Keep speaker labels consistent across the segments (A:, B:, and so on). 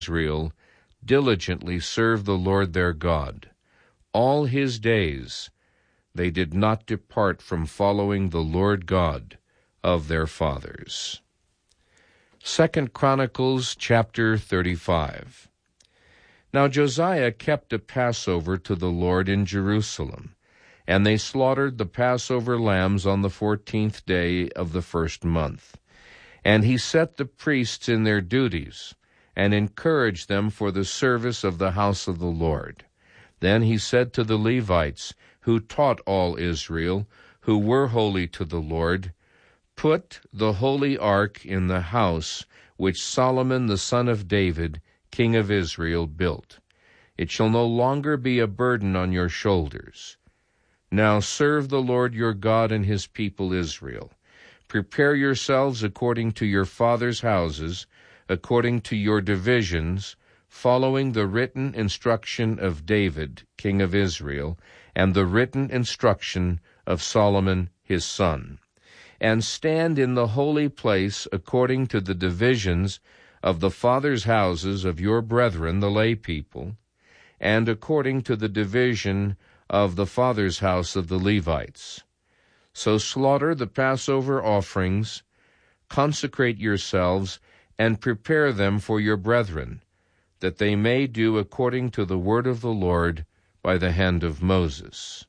A: Israel diligently served the Lord their God. All his days they did not depart from following the Lord God of their fathers. 2 Chronicles chapter 35. Now Josiah kept a Passover to the Lord in Jerusalem, and they slaughtered the Passover lambs on the 14th day of the first month. And he set the priests in their duties, and encouraged them for the service of the house of the Lord. Then he said to the Levites, who taught all Israel, who were holy to the Lord, "Put the holy ark in the house which Solomon the son of David, king of Israel, built. It shall no longer be a burden on your shoulders. Now serve the Lord your God and his people Israel. Prepare yourselves according to your fathers' houses, according to your divisions, following the written instruction of David, king of Israel, and the written instruction of Solomon his son. And stand in the holy place according to the divisions of the fathers' houses of your brethren, the lay people, and according to the division of the fathers' house of the Levites. So slaughter the Passover offerings, consecrate yourselves, and prepare them for your brethren, that they may do according to the word of the Lord by the hand of Moses."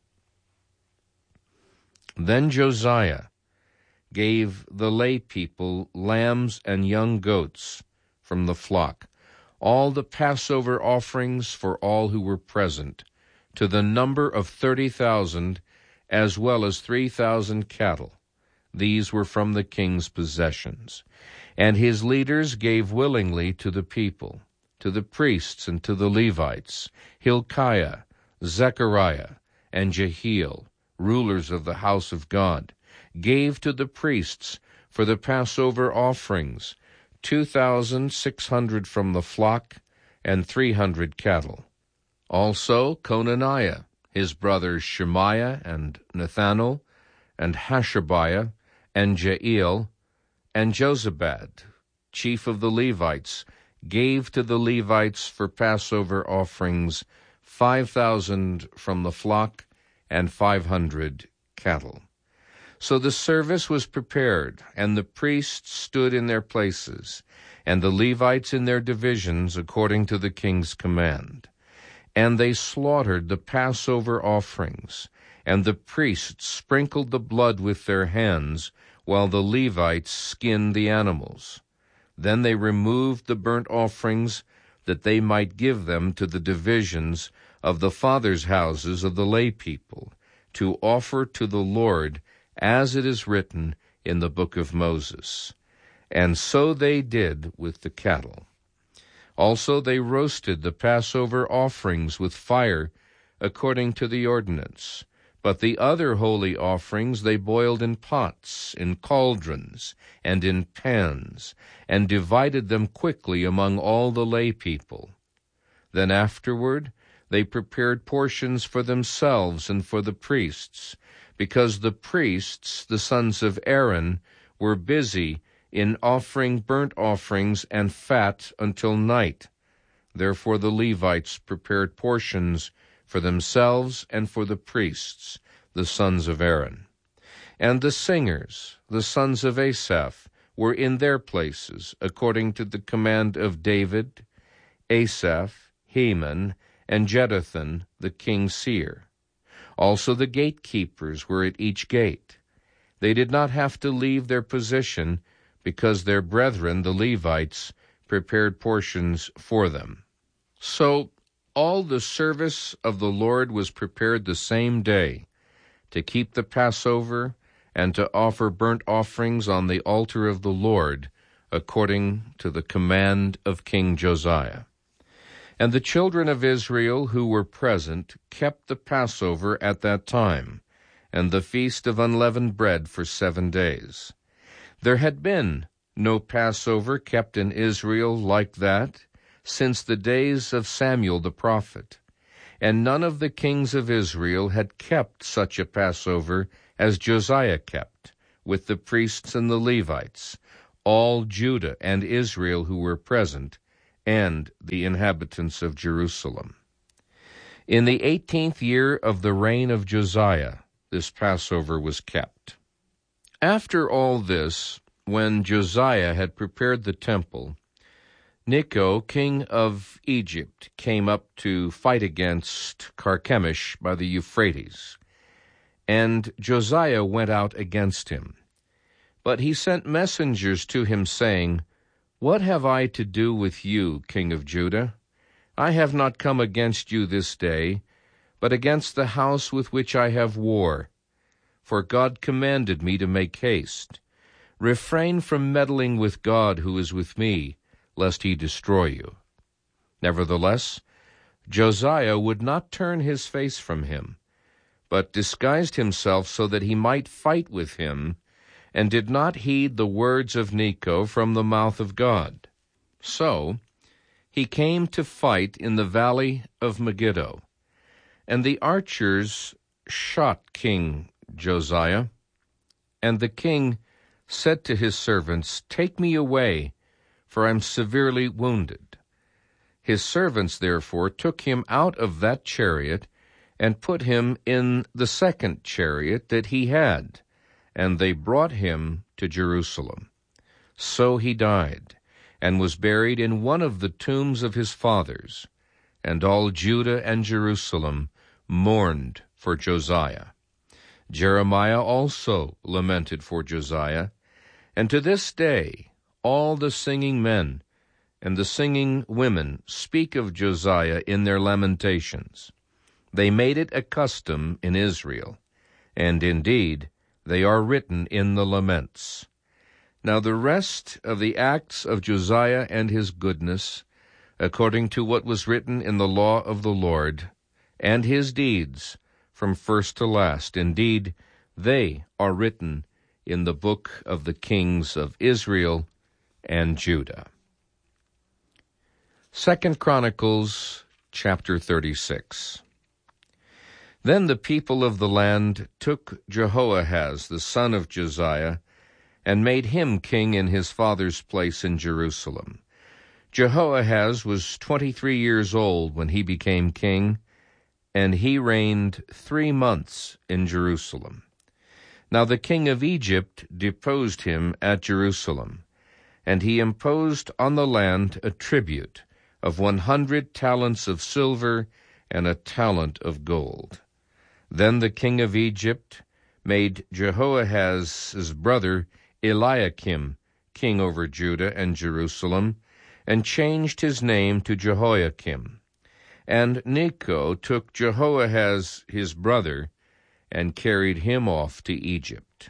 A: Then Josiah gave the lay people lambs and young goats from the flock, all the Passover offerings for all who were present, to the number of 30,000, as well as 3,000 cattle. These were from the king's possessions. And his leaders gave willingly to the people, to the priests and to the Levites, Hilkiah, Zechariah, and Jehiel, rulers of the house of God, gave to the priests for the Passover offerings 2,600 from the flock and 300 cattle. Also Conaniah, his brothers Shemaiah and Nethanel, and Hashabiah, and Jael, and Jozabad, chief of the Levites, gave to the Levites for Passover offerings 5,000 from the flock and 500 cattle. So the service was prepared, and the priests stood in their places, and the Levites in their divisions according to the king's command. And they slaughtered the Passover offerings, and the priests sprinkled the blood with their hands, while the Levites skinned the animals. Then they removed the burnt offerings, that they might give them to the divisions of the fathers' houses of the lay people, to offer to the Lord, as it is written in the book of Moses. And so they did with the cattle. Also they roasted the Passover offerings with fire, according to the ordinance. But the other holy offerings they boiled in pots, in cauldrons, and in pans, and divided them quickly among all the lay people. Then afterward they prepared portions for themselves and for the priests, because the priests, the sons of Aaron, were busy in offering burnt offerings and fat until night. Therefore the Levites prepared portions for themselves and for the priests, the sons of Aaron. And the singers, the sons of Asaph, were in their places, according to the command of David, Asaph, Heman, and Jeduthun, the king's seer. Also the gatekeepers were at each gate. They did not have to leave their position, because their brethren, the Levites, prepared portions for them. So all the service of the Lord was prepared the same day, to keep the Passover and to offer burnt offerings on the altar of the Lord, according to the command of King Josiah. And the children of Israel who were present kept the Passover at that time, and the feast of unleavened bread for 7 days. There had been no Passover kept in Israel like that since the days of Samuel the prophet, and none of the kings of Israel had kept such a Passover as Josiah kept, with the priests and the Levites, all Judah and Israel who were present, and the inhabitants of Jerusalem. In the 18th year of the reign of Josiah, this Passover was kept. After all this, when Josiah had prepared the temple, Necho, king of Egypt, came up to fight against Carchemish by the Euphrates, and Josiah went out against him. But he sent messengers to him, saying, "What have I to do with you, king of Judah? I have not come against you this day, but against the house with which I have war. For God commanded me to make haste. Refrain from meddling with God who is with me, lest he destroy you." Nevertheless, Josiah would not turn his face from him, but disguised himself so that he might fight with him, and did not heed the words of Necho from the mouth of God. So he came to fight in the valley of Megiddo, and the archers shot King Josiah. And the king said to his servants, "Take me away, for I am severely wounded." His servants therefore took him out of that chariot, and put him in the second chariot that he had, and they brought him to Jerusalem. So he died, and was buried in one of the tombs of his fathers, and all Judah and Jerusalem mourned for Josiah. Jeremiah also lamented for Josiah, and to this day all the singing men and the singing women speak of Josiah in their lamentations. They made it a custom in Israel, and indeed they are written in the laments. Now the rest of the acts of Josiah and his goodness, according to what was written in the law of the Lord, and his deeds from first to last, indeed they are written in the book of the kings of Israel and Judah. 2 Chronicles chapter 36. Then the people of the land took Jehoahaz, the son of Josiah, and made him king in his father's place in Jerusalem. Jehoahaz was 23 years old when he became king, and he reigned 3 months in Jerusalem. Now the king of Egypt deposed him at Jerusalem, and he imposed on the land a tribute of 100 talents of silver and a talent of gold. Then the king of Egypt made Jehoahaz's brother Eliakim king over Judah and Jerusalem, and changed his name to Jehoiakim. And Necho took Jehoahaz his brother, and carried him off to Egypt.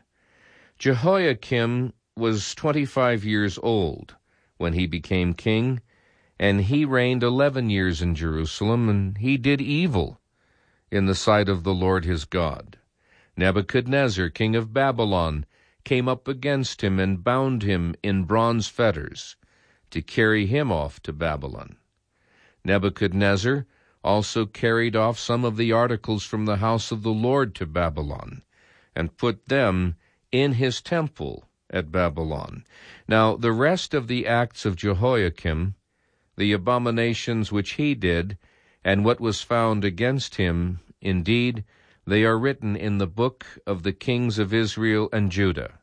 A: Jehoiakim was 25 years old when he became king, and he reigned 11 years in Jerusalem, and he did evil in the sight of the Lord his God. Nebuchadnezzar, king of Babylon, came up against him and bound him in bronze fetters to carry him off to Babylon. Nebuchadnezzar also carried off some of the articles from the house of the Lord to Babylon, and put them in his temple at Babylon. Now the rest of the acts of Jehoiakim, the abominations which he did, and what was found against him, indeed, they are written in the book of the kings of Israel and Judah.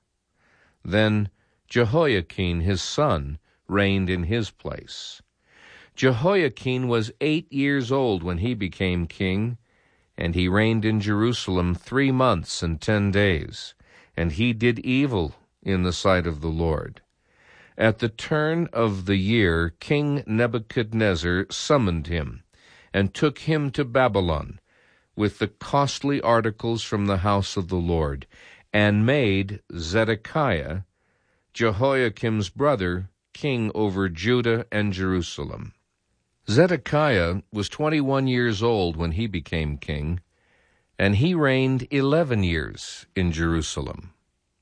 A: Then Jehoiakim his son reigned in his place. Jehoiakim was 8 years old when he became king, and he reigned in Jerusalem 3 months and 10 days, and he did evil in the sight of the Lord. At the turn of the year, King Nebuchadnezzar summoned him, and took him to Babylon, with the costly articles from the house of the Lord, and made Zedekiah, Jehoiakim's brother, king over Judah and Jerusalem. Zedekiah was 21 years old when he became king, and he reigned 11 years in Jerusalem.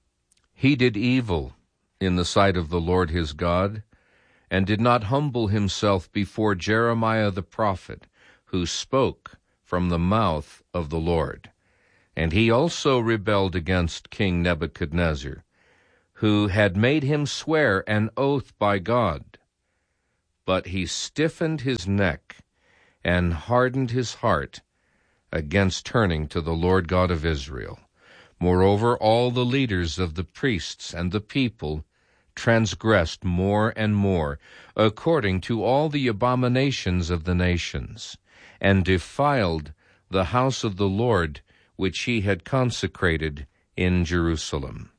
A: He did evil in the sight of the Lord his God, and did not humble himself before Jeremiah the prophet, who spoke from the mouth of the Lord. And he also rebelled against King Nebuchadnezzar, who had made him swear an oath by God. but he stiffened his neck and hardened his heart against turning to the Lord God of Israel. Moreover, all the leaders of the priests and the people transgressed more and more, according to all the abominations of the nations, and defiled the house of the Lord, which he had consecrated in Jerusalem.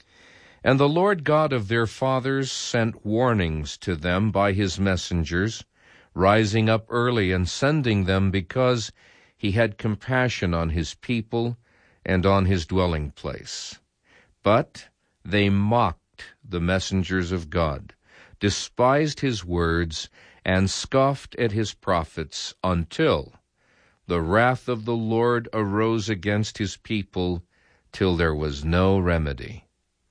A: And the Lord God of their fathers sent warnings to them by his messengers, rising up early and sending them, because he had compassion on his people and on his dwelling place. But they mocked the messengers of God, despised his words, and scoffed at his prophets, until the wrath of the Lord arose against his people, till there was no remedy.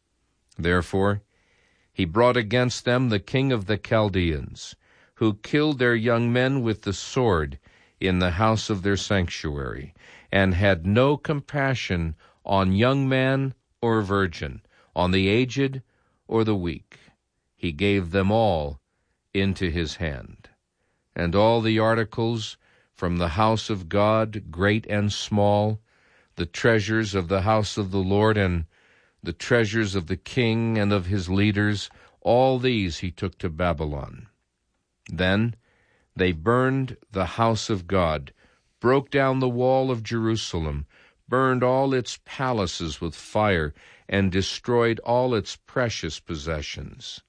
A: Therefore he brought against them the king of the Chaldeans, who killed their young men with the sword in the house of their sanctuary, and had no compassion on young man or virgin, on the aged or the weak. He gave them all into his hand. And all the articles from the house of God, great and small, the treasures of the house of the Lord, and the treasures of the king and of his leaders, all these he took to Babylon. Then they burned the house of God, broke down the wall of Jerusalem, burned all its palaces with fire, and destroyed all its precious possessions.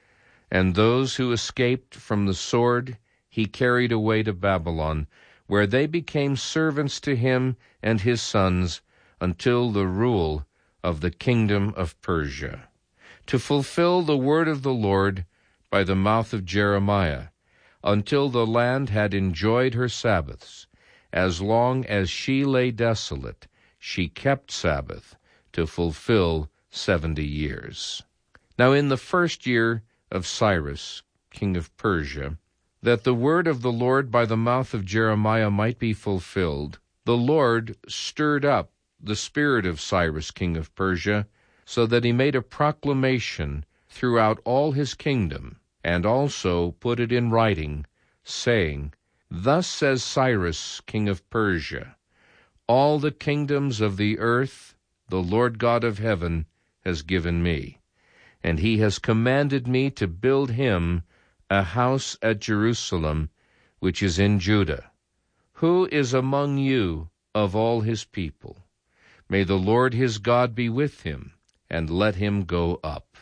A: And those who escaped from the sword he carried away to Babylon, where they became servants to him and his sons until the rule of the kingdom of Persia, to fulfill the word of the Lord by the mouth of Jeremiah, until the land had enjoyed her Sabbaths. As long as she lay desolate, she kept Sabbath to fulfill 70 years. Now in the first year of Cyrus, king of Persia, that the word of the Lord by the mouth of Jeremiah might be fulfilled, the Lord stirred up the spirit of Cyrus, king of Persia, so that he made a proclamation throughout all his kingdom, and also put it in writing, saying, Thus says Cyrus, king of Persia, all the kingdoms of the earth the Lord God of heaven has given me, and he has commanded me to build him a house at Jerusalem, which is in Judah. Who is among you of all his people? May the Lord his God be with him, and let him go up.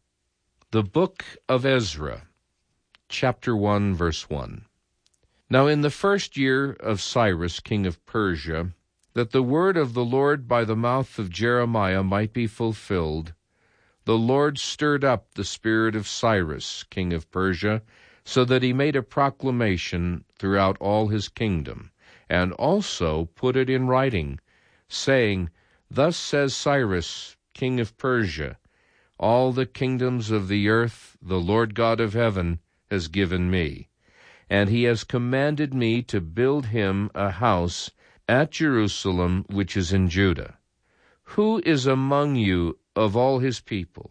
A: The Book of Ezra, chapter 1, verse 1. Now in the first year of Cyrus, king of Persia, that the word of the Lord by the mouth of Jeremiah might be fulfilled, the Lord stirred up the spirit of Cyrus, king of Persia, so that he made a proclamation throughout all his kingdom, and also put it in writing, saying, Thus says Cyrus, king of Persia, all the kingdoms of the earth the Lord God of heaven has given me, and he has commanded me to build him a house at Jerusalem, which is in Judah. Who is among you of all his people?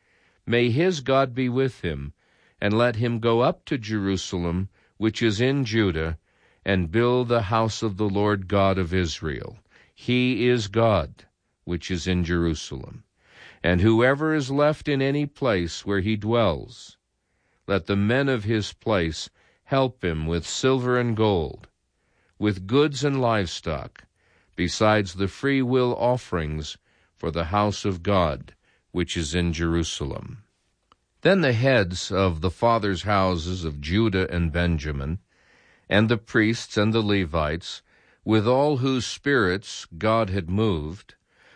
A: May his God be with him, and let him go up to Jerusalem, which is in Judah, and build the house of the Lord God of Israel. He is God, which is in Jerusalem. And whoever is left in any place where he dwells, let the men of his place help him with silver and gold, with goods and livestock, besides the free will offerings for the house of God, which is in Jerusalem. Then the heads of the fathers' houses of Judah and Benjamin, and the priests and the Levites, with all whose spirits God had moved,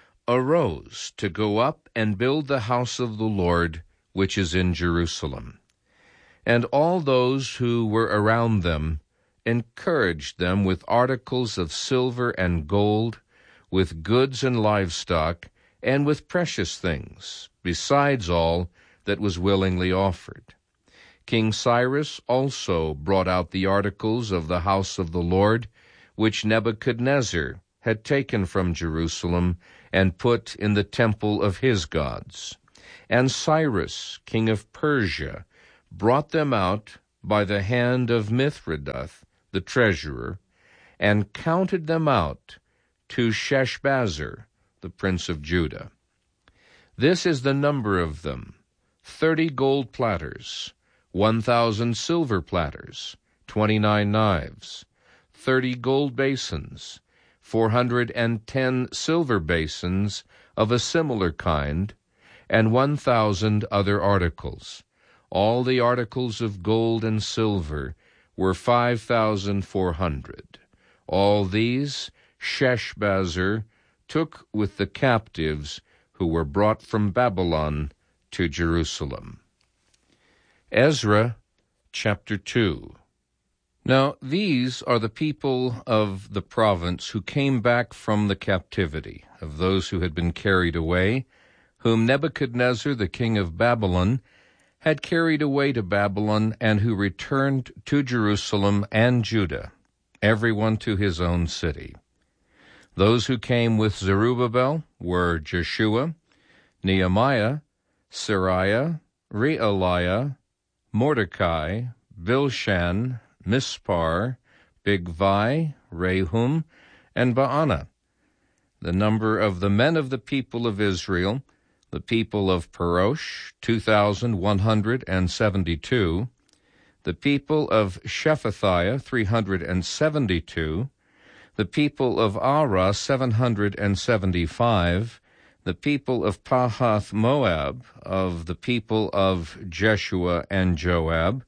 A: arose to go up and build the house of the Lord, which is in Jerusalem. And all those who were around them encouraged them with articles of silver and gold, with goods and livestock, and with precious things, besides all that was willingly offered. King Cyrus also brought out the articles of the house of the Lord, which Nebuchadnezzar had taken from Jerusalem and put in the temple of his gods. And Cyrus, king of Persia, brought them out by the hand of Mithredath, the treasurer, and counted them out to Sheshbazzar, the prince of Judah. This is the number of them: 30 gold platters, 1,000 silver platters, 29 knives, 30 gold basins, 410 silver basins of a similar kind, and 1,000 other articles. All the articles of gold and silver were 5,400. All these Sheshbazzar took with the captives who were brought from Babylon to Jerusalem. Ezra chapter 2. Now these are the people of the province who came back from the captivity, of those who had been carried away, whom Nebuchadnezzar the king of Babylon had carried away to Babylon, and who returned to Jerusalem and Judah, everyone to his own city. Those who came with Zerubbabel were Jeshua, Nehemiah, Seraiah, Realiah, Mordecai, Bilshan, Mispar, Bigvai, Rehum, and Baanah. The number of the men of the people of Israel, the people of Parosh, 2,172. The people of Shephathiah, 372. The people of Arah, 775. The people of Pahath Moab, of the people of Jeshua and Joab,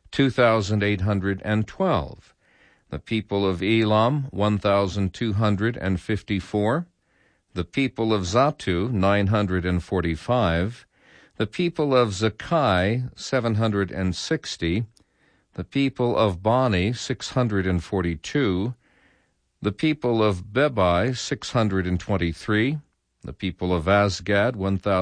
A: 2,812. The people of Elam, 1,254. The people of Zatu, 945. The people of Zakai, 760. The people of Bani, 642. The people of Bebai, 623. The people of Azgad,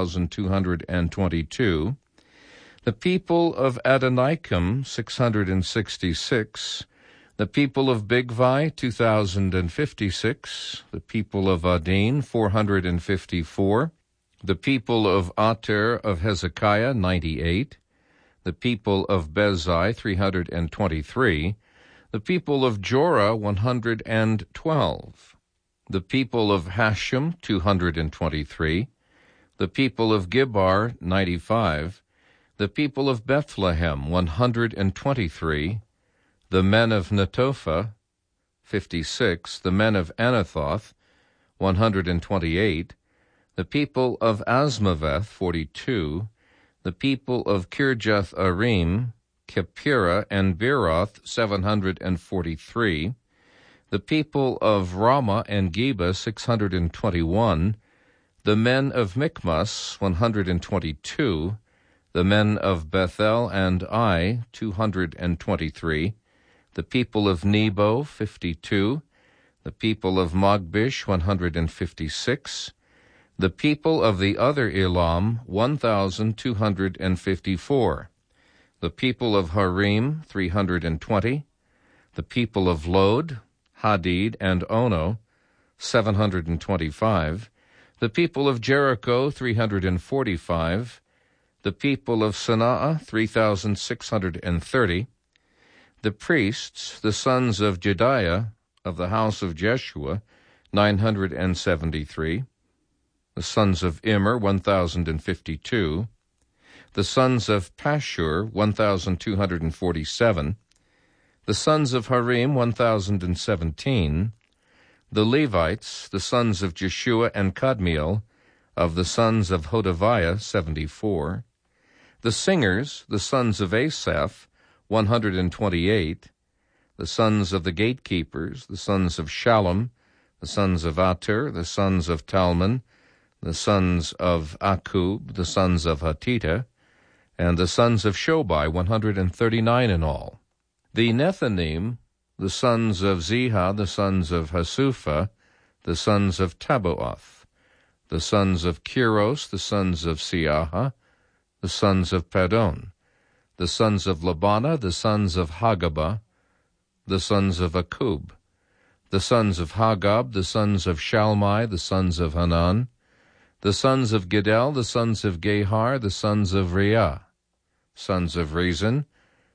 A: 1,222. The people of Adonikam, 666. The people of Bigvai, 2,056. The people of Adin, 454. The people of Ater of Hezekiah, 98. The people of Bezai, 323. The people of Jorah, 112. The people of Hashem, 223. The people of Gibbar, 95. The people of Bethlehem, 123. The men of Netophah, 56. The men of Anathoth, 128. The people of Asmaveth, 42. The people of Kirjath Arim, Kephirah, and Beeroth, 743. The people of Ramah and Geba, 621. The men of Michmas, 122. The men of Bethel and Ai, 223. The people of Nebo, 52. The people of Magbish, 156. The people of the other Elam, 1,254. The people of Harim, 320. The people of Lod, Hadid, and Ono, 725. The people of Jericho, 345. The people of Sana'a, 3,630. The priests, the sons of Jediah, of the house of Jeshua, 973. The sons of Immer, 1,052. The sons of Pashur, 1,247. The sons of Harim, 1,017. The Levites, the sons of Jeshua and Kadmiel, of the sons of Hodaviah, 74. The singers, the sons of Asaph, 128. The sons of the gatekeepers, the sons of Shallum, the sons of Ater, the sons of Talmon, the sons of Akub, the sons of Hatita, and the sons of Shobai, 139 in all. The Nethanim, the sons of Ziha, the sons of Hasupha, the sons of Tabaoth, the sons of Kiros, the sons of Siaha, the sons of Padon, the sons of Labana, the sons of Hagabah, the sons of Akub, the sons of Hagab, the sons of Shalmai, the sons of Hanan, the sons of Gidel, the sons of Gehar, the sons of Reah, sons of Rezin,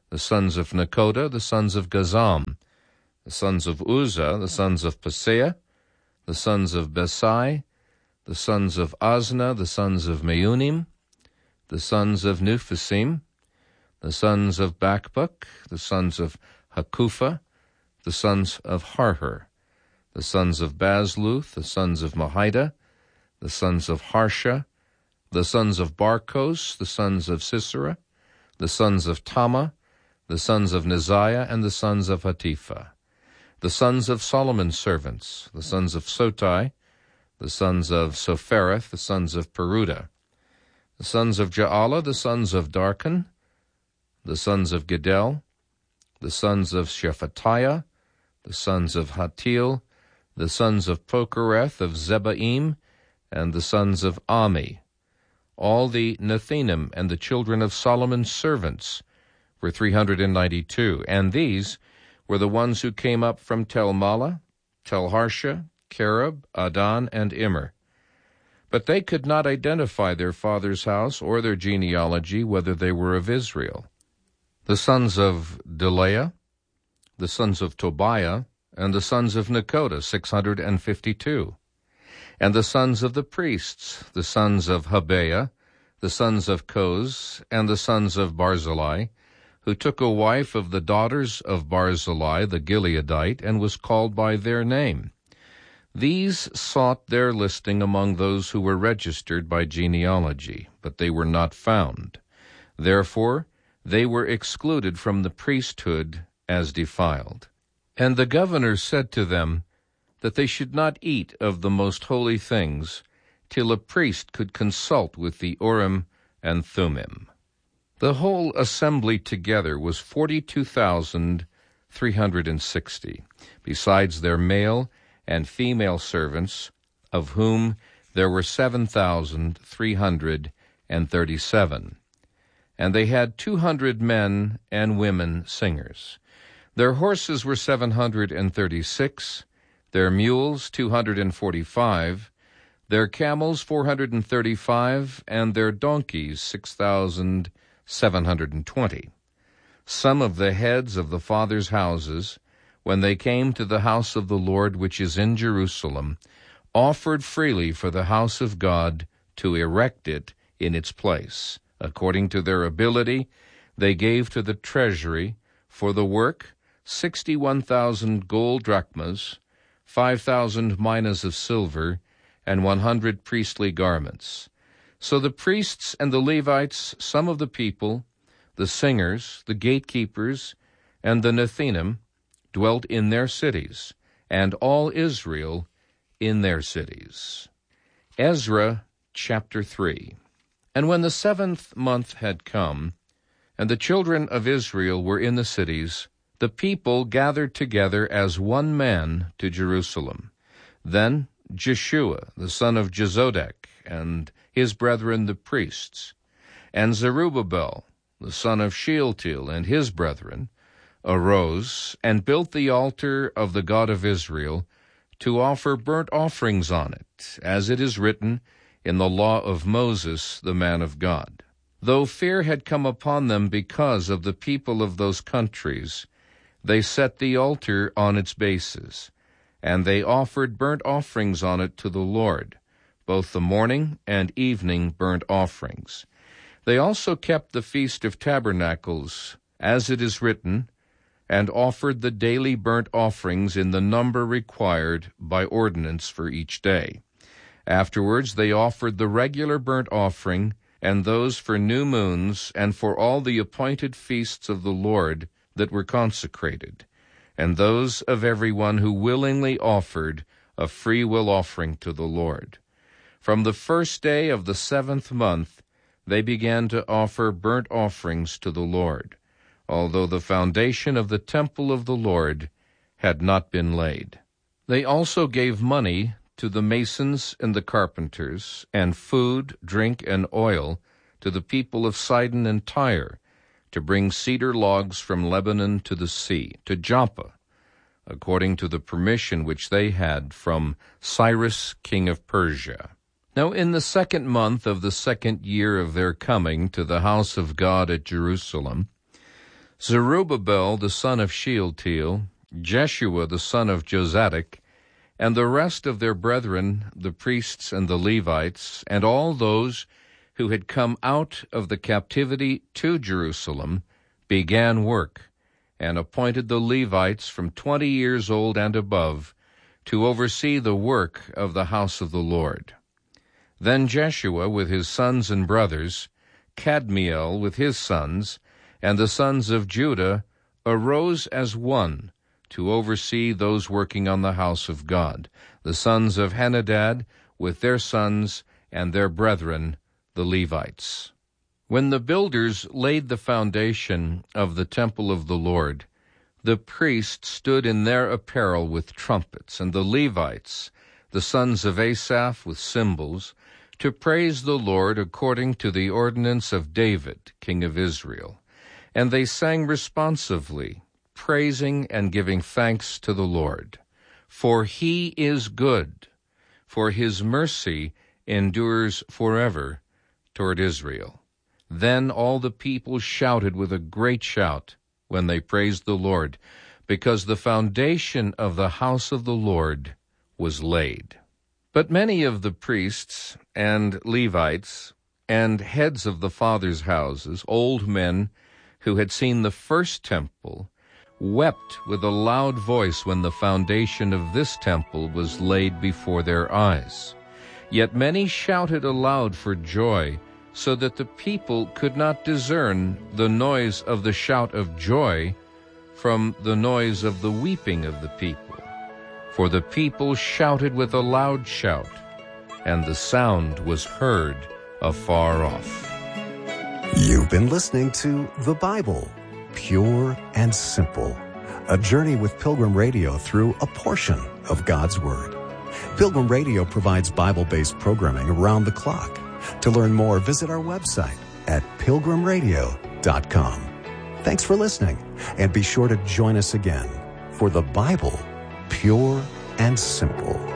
A: the sons of Nekoda, the sons of Gazam, the sons of Uzzah, the sons of Paseah, the sons of Besai, the sons of Asna, the sons of Meunim, the sons of Nuphisim, the sons of Bakbuk, the sons of Hakupha, the sons of Harher, the sons of Bazluth, the sons of Mahida, the sons of Harsha, the sons of Barkos, the sons of Sisera, the sons of Tama, the sons of Neziah, and the sons of Hatipha, the sons of Solomon's servants, the sons of Sotai, the sons of Sophereth, the sons of Peruda, the sons of Jaala, the sons of Darkon, the sons of Gedel, the sons of Shephatiah, the sons of Hatil, the sons of Pokereth of Zebaim, and the sons of Ami. All the Nethinim and the children of Solomon's servants were 392, and these were the ones who came up from Tel Mala, Tel Harsha, Kerub, Adan, and Immer. But they could not identify their father's house or their genealogy, whether they were of Israel. The sons of Delaiah, the sons of Tobiah, and the sons of Nekoda, 652. And the sons of the priests, the sons of Habeah, the sons of Koz, and the sons of Barzillai, who took a wife of the daughters of Barzillai the Gileadite, and was called by their name. These sought their listing among those who were registered by genealogy, but they were not found. Therefore they were excluded from the priesthood as defiled. And the governor said to them that they should not eat of the most holy things till a priest could consult with the Urim and Thummim. The whole assembly together was 42,360, besides their male and female servants, of whom there were 7,337. And they had 200 men and women singers. Their horses were 736, their mules 245, their camels 435, and their donkeys 6,720. Some of the heads of the fathers' houses, when they came to the house of the Lord which is in Jerusalem, offered freely for the house of God to erect it in its place. According to their ability, they gave to the treasury for the work 61,000 gold drachmas, 5,000 minas of silver, and 100 priestly garments. So the priests and the Levites, some of the people, the singers, the gatekeepers, and the Nethinim dwelt in their cities, and all Israel in their cities. Ezra chapter 3. And when the 7th month had come, and the children of Israel were in the cities, the people gathered together as one man to Jerusalem. Then Jeshua, the son of Jozadek, and his brethren the priests, and Zerubbabel, the son of Shealtiel, and his brethren, arose and built the altar of the God of Israel to offer burnt offerings on it, as it is written in the law of Moses, the man of God. Though fear had come upon them because of the people of those countries, they set the altar on its bases, and they offered burnt offerings on it to the Lord, both the morning and evening burnt offerings. They also kept the Feast of Tabernacles, as it is written, and offered the daily burnt offerings in the number required by ordinance for each day. Afterwards they offered the regular burnt offering, and those for new moons, and for all the appointed feasts of the Lord that were consecrated, and those of everyone who willingly offered a free will offering to the Lord. From the first day of the 7th month they began to offer burnt offerings to the Lord, although the foundation of the temple of the Lord had not been laid. They also gave money to the masons and the carpenters, and food, drink, and oil to the people of Sidon and Tyre, to bring cedar logs from Lebanon to the sea, to Joppa, according to the permission which they had from Cyrus king of Persia. Now in the 2nd month of the 2nd year of their coming to the house of God at Jerusalem, Zerubbabel the son of Shealtiel, Jeshua the son of Jozadak, and the rest of their brethren, the priests and the Levites, and all those who had come out of the captivity to Jerusalem, began work, and appointed the Levites from 20 years old and above to oversee the work of the house of the Lord. Then Jeshua with his sons and brothers, Kadmiel with his sons, and the sons of Judah arose as one to oversee those working on the house of God, the sons of Henadad with their sons and their brethren, the Levites. When the builders laid the foundation of the temple of the Lord, the priests stood in their apparel with trumpets, and the Levites, the sons of Asaph, with cymbals, to praise the Lord according to the ordinance of David, king of Israel. And they sang responsively, praising and giving thanks to the Lord. For he is good, for his mercy endures forever toward Israel. Then all the people shouted with a great shout when they praised the Lord, because the foundation of the house of the Lord was laid. But many of the priests and Levites and heads of the fathers' houses, old men who had seen the first temple, wept with a loud voice when the foundation of this temple was laid before their eyes. Yet many shouted aloud for joy, so that the people could not discern the noise of the shout of joy from the noise of the weeping of the people. For the people shouted with a loud shout, and the sound was heard afar off.
B: You've been listening to The Bible, Pure and Simple, a journey with Pilgrim Radio through a portion of God's Word. Pilgrim Radio provides Bible-based programming around the clock. To learn more, visit our website at pilgrimradio.com. Thanks for listening, and be sure to join us again for The Bible, Pure and Simple.